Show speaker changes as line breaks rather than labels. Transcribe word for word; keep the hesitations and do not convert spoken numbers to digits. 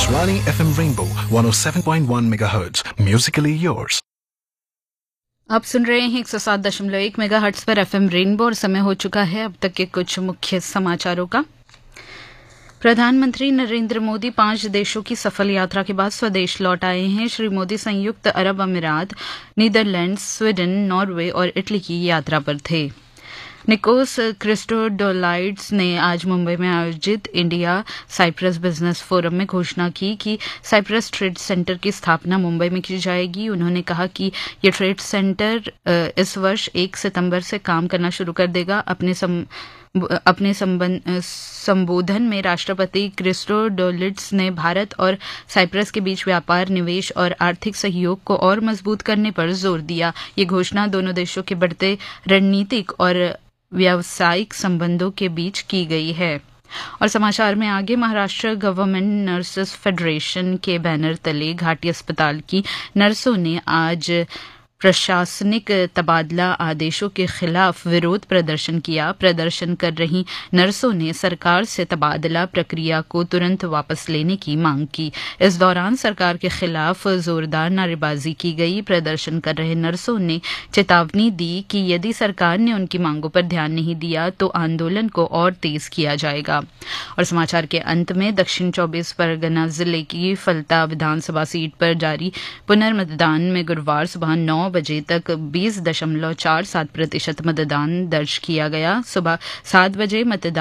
Akashvani F M Rainbow one oh seven point one megahertz. Musically yours.
आप सुन रहे हैं एक सौ सात दशमलव एक मेगाहर्ट्ज पर एफएम रेनबो और समय हो चुका है अब तक के कुछ मुख्य समाचारों का। प्रधानमंत्री नरेंद्र मोदी पांच देशों की सफल यात्रा के बाद स्वदेश लौट आए हैं। श्री मोदी संयुक्त अरब अमीरात, नीदरलैंड्स, स्वीडन, नॉर्वे और इटली की यात्रा पर थे। निकोस क्रिस्टोडोलाइड्स ने आज मुंबई में आयोजित इंडिया साइप्रस बिजनेस फोरम में घोषणा की कि साइप्रस ट्रेड सेंटर की स्थापना मुंबई में की जाएगी। उन्होंने कहा कि ये ट्रेड सेंटर इस वर्ष एक सितंबर से काम करना शुरू कर देगा। अपने सम, अपने संबोधन में राष्ट्रपति क्रिस्टोडोलिड्स ने भारत और साइप्रस के बीच व्यापार, निवेश और आर्थिक सहयोग को और मजबूत करने पर जोर दिया। ये घोषणा दोनों देशों के बढ़ते रणनीतिक और व्यावसायिक संबंधों के बीच की गई है। और समाचार में आगे, महाराष्ट्र गवर्नमेंट नर्सेस फेडरेशन के बैनर तले घाटी अस्पताल की नर्सों ने आज प्रशासनिक तबादला आदेशों के खिलाफ विरोध प्रदर्शन किया। प्रदर्शन कर रही नर्सों ने सरकार से तबादला प्रक्रिया को तुरंत वापस लेने की मांग की। इस दौरान सरकार के खिलाफ जोरदार नारेबाजी की गई। प्रदर्शन कर रहे नर्सों ने चेतावनी दी कि यदि सरकार ने उनकी मांगों पर ध्यान नहीं दिया तो आंदोलन को और तेज किया जाएगा। और समाचार के अंत में, दक्षिण चौबीस परगना जिले की फलता विधानसभा सीट पर जारी पुनर्मतदान में गुरुवार सुबह नौ बजे तक बीस दशमलव चार सात प्रतिशत मतदान दर्ज किया गया। सुबह सात बजे मतदान